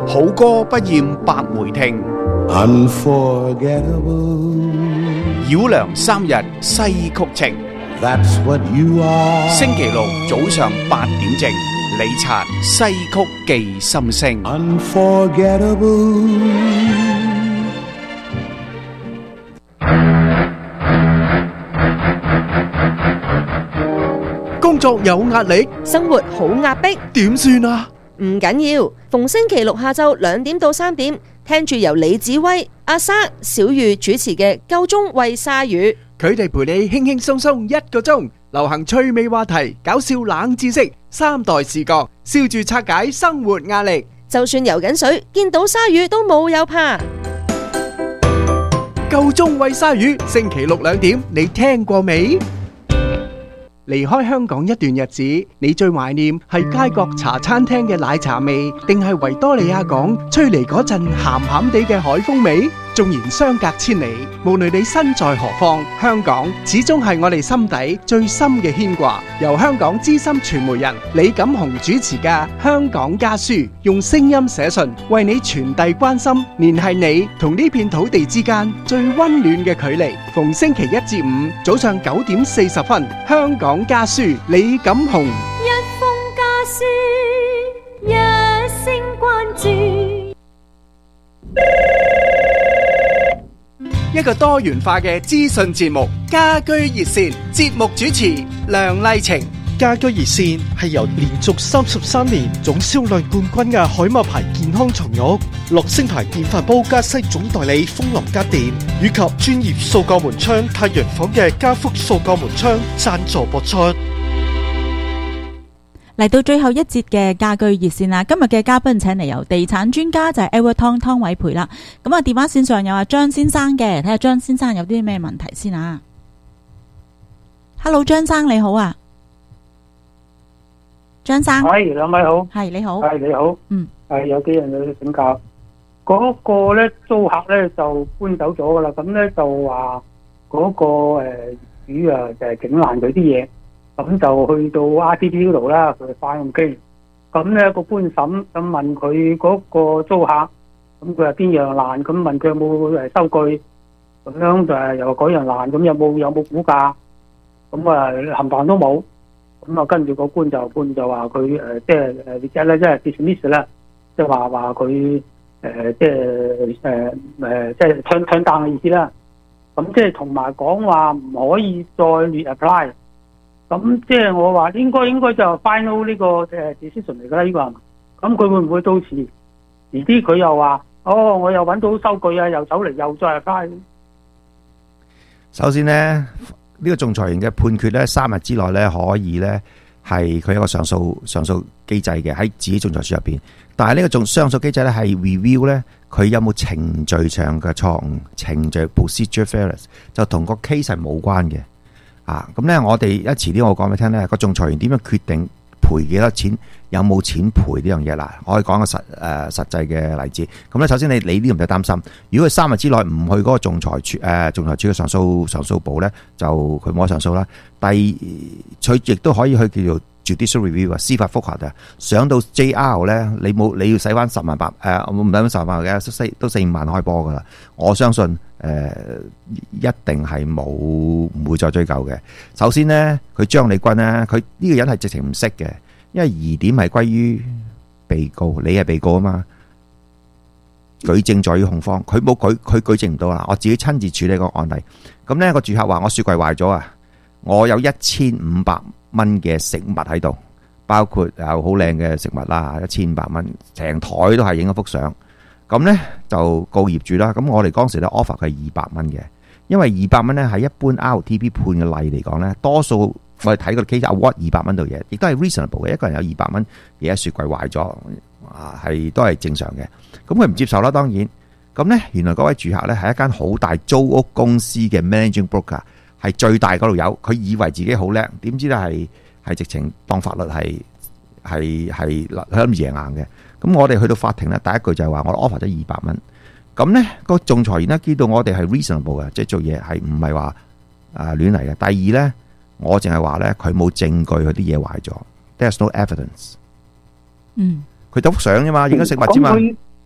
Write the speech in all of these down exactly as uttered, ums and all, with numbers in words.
好歌不厭百回聽。 Unforgettable. 繞梁三日西曲情。 That's what you are. 星期六早上八點正，李察西曲記心聲。 Unforgettable. 工作有壓力， 生活好壓迫， 點算啊？ 唔緊要，逢星期六下晝兩點到三點，聽住由李子威、阿沙、小玉主持嘅《夠鐘喂鯊魚》， 佢哋陪你輕輕鬆鬆一個鐘，流行趣味話題、搞笑冷知識、三代視覺，笑住拆解生活壓力。 就算游緊水，見到鯊魚都冇有怕。 夠鐘喂鯊魚，星期六兩點，你聽過未？離開香港一段日子，你最懷念係街角茶餐廳嘅奶茶味，定係維多利亞港吹嚟嗰陣鹹鹹地嘅海風味？縱然相隔千里，無論你身在何方，香港始終係我哋心底最深嘅牽掛。由香港資深傳媒人李錦雄主持嘅《香港家書》，用聲音寫信，為你傳遞關心，聯繫你同呢片土地之間最溫暖嘅距離。逢星期一至五早上九點四十分，《香港家書》李錦雄。 一封家書，一聲關注。 一個多元化嘅資訊節目《家居熱線》，節目主持梁麗晴。 家居熱線係由連續三十三年總銷量冠軍嘅海馬牌健康床褥、樂聲牌電飯煲加西總代理風林家電以及專業塑膠門窗太陽房嘅家福塑膠門窗贊助播出。 嚟到最後一節嘅家居熱線啦，今日嘅嘉賓請嚟由地產專家就係 Edward Tong 湯偉培啦。咁啊，電話線上有阿張先生嘅，睇下張先生有啲咩問題先啊。Hello， 張生你好啊，張生。 係兩位好。 係你好。 係你好。 嗯。 係有幾樣嘢請教。嗰個咧租客咧就搬走咗噶啦，咁咧就話嗰個誒主啊就係整爛佢啲嘢。咁就去到 R T P 嗰度啦，佢翻咁傾。咁咧個官審咁問佢嗰個租客，咁佢話邊樣爛？咁問佢有冇誒收據？咁樣就係又話嗰樣爛，咁有冇有冇估價？咁啊冚唪唥都冇。咁啊跟住個官就判就話佢誒即係誒即係咧即係 dismiss 啦，即係話話佢誒即係誒誒即係 turn turn down嘅意思啦。咁即係同埋講話唔可以再 reapply。咁即係我話應該應該就 final 呢個誒 decision 嚟㗎啦，呢個係嘛？咁佢會唔會到時遲啲佢又話哦，我又揾到收據啊，又走嚟又再翻？ 首先咧，呢、呢個仲裁員嘅判決咧，三日之內咧可以咧係佢有一個上訴上訴機制嘅喺自己仲裁處入邊，但係呢個仲上訴機制咧係 review 咧佢有冇程序上嘅錯誤，程序 procedure fairness 就同個 case 係冇關嘅。啊，咁咧，我哋一遲啲我講俾你聽咧，個仲裁員點樣決定賠幾多錢，有冇錢賠呢樣嘢啦？我可以講個實誒、呃、實際嘅例子。咁咧，首先你你呢個唔使擔心，如果佢三日之內唔去嗰個仲裁處誒、呃、仲裁處嘅上訴上訴部咧，就佢冇得上訴啦。第二，佢亦都可以去叫做 judicial review 啊，司法覆核啊，上到 J R 咧，你冇你要使翻十萬八誒，我唔使十萬嘅，四都四五萬開波噶啦。我相信誒、呃、一定係冇唔會再追究嘅。首先咧，佢張利軍咧，佢呢個人係直情唔識嘅，因為疑點係歸於被告，你係被告啊嘛，舉證在於控方，佢冇舉佢舉證唔到啦。我自己親自處理個案例，咁咧個住客話我雪櫃壞咗啊，我有一千五百蚊嘅食物喺度，包括有好靚嘅食物啦，一千五百蚊，成台都係影咗幅相。咁咧就告業主啦。咁我哋當時咧 offer 佢係二百蚊嘅，因為二百蚊咧係一般 R T P 判嘅例嚟講咧，多數我哋睇個 case award 二百蚊度嘢，亦都係 reasonable 嘅。一個人有二百蚊嘢喺雪櫃壞咗，啊係都係正常嘅。咁佢唔接受啦，當然。咁咧原來嗰位住客咧係一間好大租屋公司嘅 managing broker， 係最大嗰度有，佢以為自己好叻，點知咧係係直情當法律係係係佢諗贏硬嘅。咁我哋去到法庭咧，第一句就係話我 offer 咗二百蚊。咁咧個仲裁員咧見到我哋係 reasonable 嘅，即係做嘢係唔係話啊亂嚟嘅。第二咧，我淨係話咧佢冇證據佢啲嘢壞咗 ，there's no evidence。嗯，佢得幅相啫嘛，影咗食物啫嘛。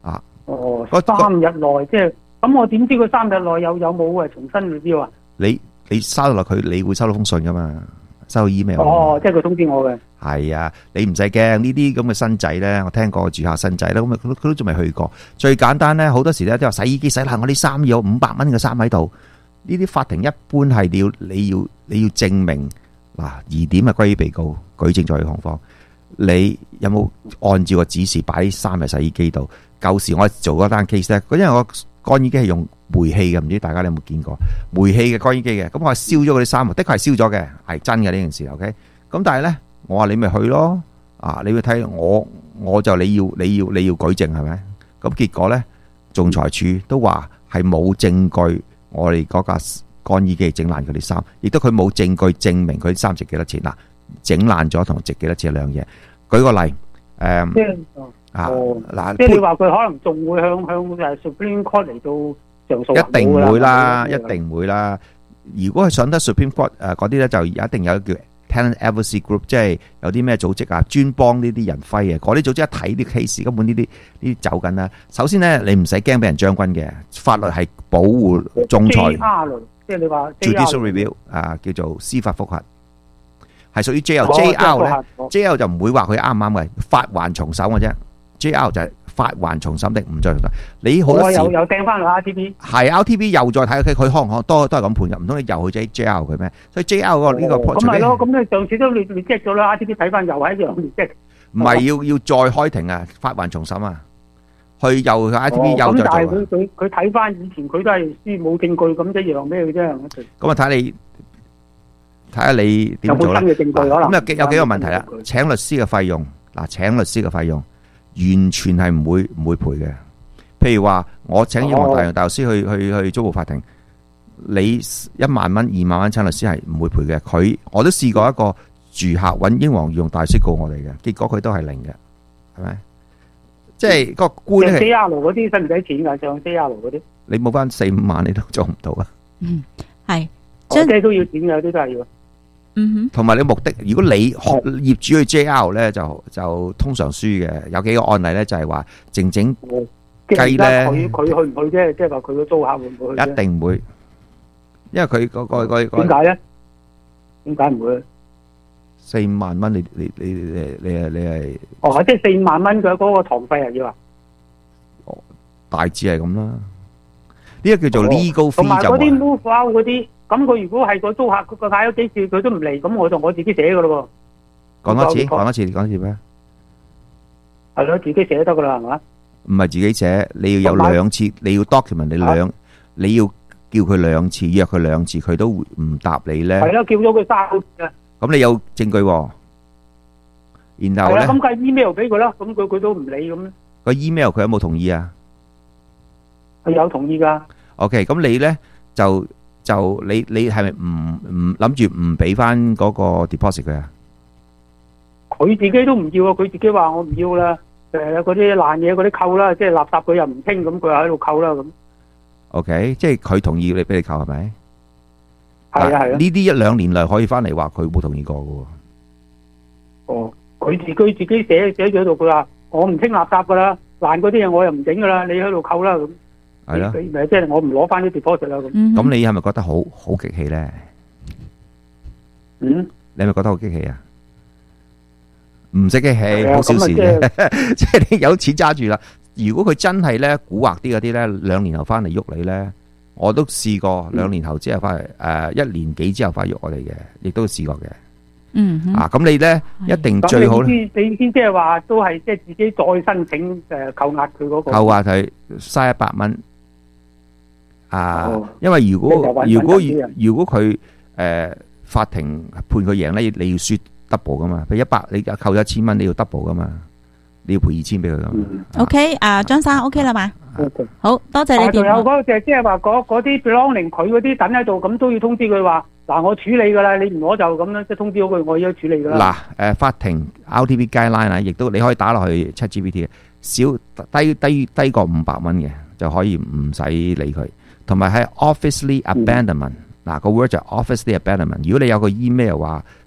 啊。 哦， 嗰三日內即係咁，我點知佢三日內有有冇誒重新 review 啊？ 你你收到落佢，你會收到封信噶嘛？收到 email。 哦，即係佢通知我嘅。 係啊，你唔使驚呢啲咁嘅新仔咧，我聽過住客新仔咧，咁佢都佢都仲未去過。最簡單咧，好多時咧都話洗衣機洗爛我啲衫有五百蚊嘅衫喺度。呢啲法庭一般係你要你要你要證明嗱疑點係歸於被告，舉證在於控方。你有冇按照個指示擺啲衫喺洗衣機度？舊時我做嗰單 case 咧，因為我乾衣機係用煤氣嘅，唔知大家有冇見過煤氣嘅乾衣機嘅？咁我係燒咗嗰啲衫，的確係燒咗嘅，係真嘅呢件事。OK，咁但係咧，我話你咪去咯，啊，你要睇我，我就你要你要你要舉證係咪？咁結果咧，仲裁處都話係冇證據，我哋嗰架乾衣機整爛佢啲衫，亦都佢冇證據證明佢啲衫值幾多錢嗱，整爛咗同值幾多錢係兩樣嘢。舉個例，誒、 即係啊嗱， 即係你話佢可能仲會向向誒 Supreme Court 嚟到上訴， 一定唔會啦，一定唔會啦。如果係上得 Supreme Court 誒嗰啲咧，就一定有叫 Tenant Advocacy Group， 即係有啲咩組織啊，專幫呢啲人揮嘅。嗰啲組織一睇啲 case，根本呢啲呢啲走緊啦。首先咧，你唔使驚俾人將軍嘅，法律係保護仲裁。 J R 即係你話 Judicial Review 啊，叫做司法覆核，係屬於 J L。J R 咧 ，J L 就唔會話佢啱唔啱嘅，發還重審嘅啫。J R 就係發還重審的唔再重審。你好多時又又掟翻去 R T B， 係 R T B 又再睇佢，佢可能都都係咁判嘅，唔通你又去 J R 佢咩？所以 J R 個呢個咁咪咯，咁你上次都你你 check 咗啦 ，R T B 睇翻又係一樣你 check。 唔係要要再開庭啊，發還重審啊，去又 R T B 又再做。 咁但係佢佢佢睇翻以前佢都係輸冇證據咁一樣咩嘅啫。 咁啊睇你睇下你點做啦。 有冇新嘅證據可能？ 咁有幾有幾個問題啦？請律師嘅費用嗱，請律師嘅費用。完全係唔會唔會賠嘅。譬如話，我請英皇大大律師去去去租務法庭，你一萬蚊、二萬蚊請律師係唔會賠嘅。佢我都試過一個住客揾英皇用大律師告我哋嘅，結果佢都係零嘅，係咪？即係個官咧。 J R 嗰啲使唔使錢㗎？上 J R 嗰啲， 你冇翻四五萬，你都做唔到啊。 嗯，係， 即係都要錢嘅，有啲都係要。 嗯哼， 同埋你目的，如果你業主去 J R 咧，就就通常輸嘅。有幾個案例咧，就係話靜靜雞咧， 佢佢去唔去啫？即係話佢個租客會唔會去？ 一定唔會，因為佢嗰個個點解咧？點解唔會？ 四五萬蚊，你你你你你係你係哦，即係四五萬蚊嘅嗰個堂費係要啊？ 哦，大致係咁啦。呢個叫做 legal fee 同埋就嗰啲 move out 嗰啲。咁佢如果係個租客，佢嗌咗幾次佢都唔嚟，咁我就我自己寫噶咯喎。 講多次，講多次，講多次咩？ 係咯，自己寫得噶啦，係嘛？ 唔係自己寫，你要有兩次，你要 document 你兩，你要叫佢兩次，約佢兩次，佢都唔答你咧。 係咯，叫咗佢三次啊。 咁你有證據喎？然後咧， 咁計 email 俾佢啦，咁佢佢都唔理咁咧。 個 email 佢有冇同意啊？ 佢有同意噶。 OK，咁你咧就。就你你係咪唔唔諗住唔俾翻嗰個 deposit 佢啊？ 佢自己都唔要啊！佢自己話我唔要啦。誒，嗰啲爛嘢嗰啲扣啦，即係垃圾佢又唔清，咁佢又喺度扣啦咁。 OK，即係佢同意你俾你扣係咪？ 係啊係啊。 呢啲一兩年內可以翻嚟話佢冇同意過嘅喎。 哦，佢自己自己寫寫咗喺度，佢話我唔清垃圾噶啦，爛嗰啲嘢我又唔整噶啦，你喺度扣啦咁。係啦，即係我唔攞翻啲 deposit 啦咁。 咁你係咪覺得好好激氣咧？ 嗯， 你係咪覺得好激氣啊？唔使激氣，好小事啫。即係你有錢揸住啦。如果佢真係咧蠱惑啲嗰啲咧，兩年後翻嚟喐你咧，我都試過兩年後之後翻嚟，誒一年幾之後翻嚟喐我哋嘅，亦都試過嘅。 嗯啊，咁你咧一定最好咧。 你先即係話都係即係自己再申請誒扣押佢嗰個。 扣押佢嘥一百蚊。啊，因為如果如果如果佢誒法庭判佢贏咧，你要輸 double 噶嘛？譬如一百，你扣咗一千蚊，你要 double 噶嘛？你要賠二千俾佢噶。 OK，啊張生 OK 啦嘛？好多謝你電話。 仲有嗰隻即係話嗰嗰啲 belonging 佢嗰啲等喺度，咁都要通知佢話嗱，我處理噶啦，你唔攞就咁樣即係通知咗佢，我而家處理噶啦。 嗱，誒法庭 R T B guideline 啊，亦都你可以打落去 ChatGPT，少低低低過五百蚊嘅就可以唔使理佢。同埋係 officially abandonment，嗱個 word 就 officially abandonment。如果你有個 email 話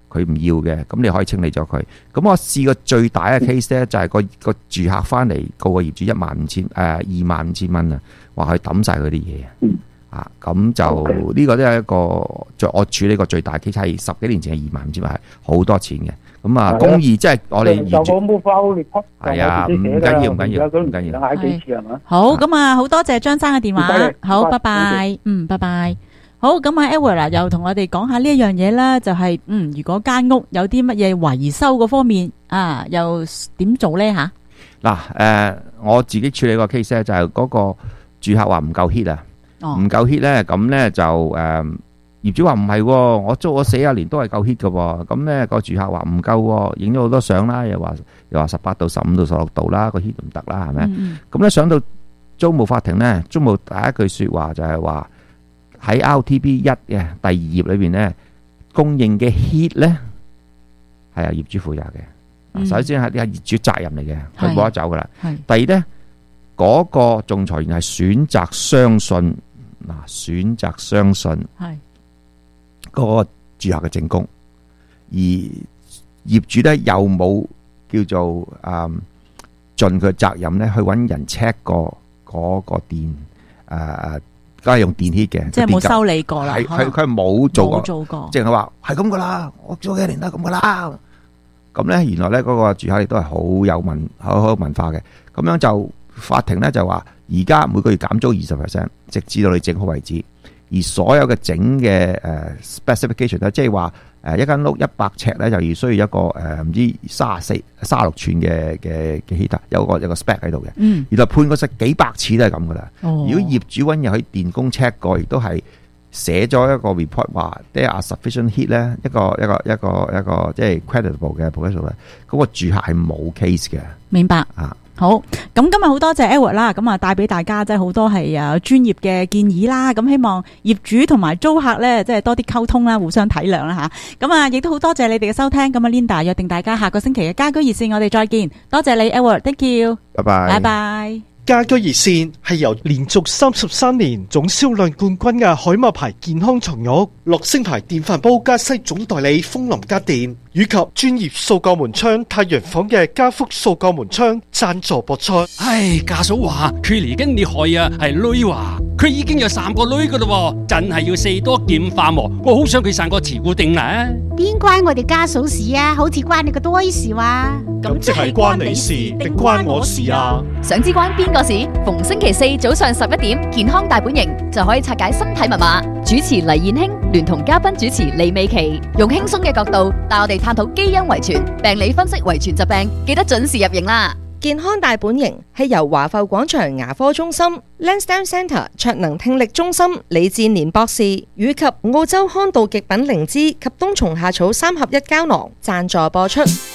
佢唔要嘅，咁你可以清理咗佢。咁我試過最大嘅 case 咧，就係個個住客翻嚟告個業主一萬五千誒二萬五千蚊啊，話佢抌晒佢啲嘢啊，咁就呢個都係一個我處理過最大 case，係十幾年前嘅二萬五千蚊，係好多錢嘅。咁啊，公義即係我哋業主係啊，唔緊要唔緊要唔緊要， 嗌幾次係嘛？ 好，咁啊，好多謝張生嘅電話，好，拜拜，嗯，拜拜。好，咁啊 Edward 啊，又同我哋講下呢一樣嘢啦，就係嗯，如果間屋有啲乜嘢維修嗰方面啊，又點做咧吓？ 嗱，誒，我自己處理個 case 咧，就係嗰個住客話唔夠 heat 啊，唔夠 heat 咧，咁咧就誒。業主話唔係，我租咗四十年都係夠 heat 嘅，咁咧個住客話唔夠，影咗好多相啦，又話又話十八度、十五度、十六度啦，個 heat 唔得啦，係咪？咁咧、嗯、上到租務法庭咧，租務第一句說話就係話喺 R T B 一嘅第二頁裏邊咧，供應嘅 heat 咧係由業主負責嘅。嗯、首先係呢係業主責任嚟嘅，佢冇得走噶啦。第二咧，嗰、那個仲裁員係選擇相信嗱，選擇相信係。嗰個住客嘅證供，而業主咧又冇叫做誒盡佢責任咧去揾人 check 過嗰個電誒，梗係用電 heat 嘅， 即係冇修理過啦。 係佢佢冇做過， 做過， 即係佢話係咁噶啦，我做幾年都係咁噶啦。咁咧原來咧嗰個住客亦都係好有文好好文化嘅。咁樣就法庭咧就話，而家每個月減租二十 percent， 直至到你整好為止。而所有嘅整嘅誒 specification 咧，即係話誒一間屋一百尺咧，就要需要一個誒唔知三十四、三十六寸嘅嘅嘅 heater，有個有個 spec 喺度嘅。嗯，原來判過實幾百次都係咁噶啦。哦，如果業主揾人去電工 check 過，亦都係寫咗一個 report 話 there are sufficient heat 咧，一個一個一個一個即係 creditable 嘅 proposal 咧，嗰個住客係冇 case 嘅。 明白啊。 好，咁今日好多謝 Edward 啦，咁啊帶俾大家即係好多係啊專業嘅建議啦，咁希望業主同埋租客咧即係多啲溝通啦，互相體諒啦吓，咁啊亦都好多謝你哋嘅收聽，咁啊 Linda 約定大家下個星期嘅家居熱線，我哋再見，多謝你 Edward，thank you， 拜拜， 拜拜。 家居熱線係由連續三十三年總銷量冠軍嘅海馬牌健康床褥、樂聲牌電飯煲加西總代理風林家電以及專業掃鋼門窗太陽房嘅家福掃鋼門窗贊助播出。 唉，家嫂話佢嚟緊你害啊，係女話佢已經有三個女噶啦，真係要四多劍化磨。我好想佢生個慈固定啦。 邊關我哋家嫂事啊？好似關你個多事話。 咁即係關你事定關我事啊？ 想知關邊個事？逢星期四早上十一點，健康大本營就可以拆解身體密碼。主持黎燕卿聯同嘉賓主持李美琪，用輕鬆嘅角度帶我哋探討基因遺傳、病理分析遺傳疾病，記得準時入營啦！ 健康大本營係由華埠廣場牙科中心、Lansdowne Centre 卓能聽力中心李志年博士以及澳洲康道極品靈芝及冬蟲夏草三合一膠囊贊助播出。